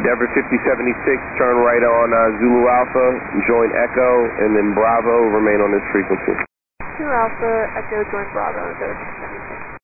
Endeavor 5076, turn right on Zulu Alpha, join Echo, and then Bravo, remain on this frequency. 2 Alpha, Echo, join Bravo, Endeavor 5076.